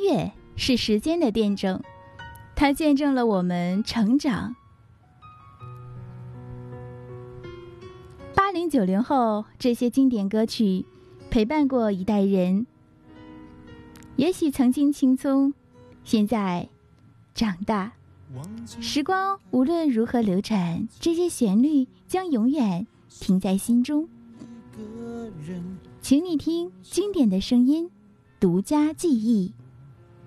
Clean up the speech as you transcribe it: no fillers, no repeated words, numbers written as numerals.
乐是时间的见证，它见证了我们成长。80、90后，这些经典歌曲陪伴过一代人。也许曾经青葱，现在长大。时光无论如何流转，这些旋律将永远停在心中。请你听经典的声音，独家记忆。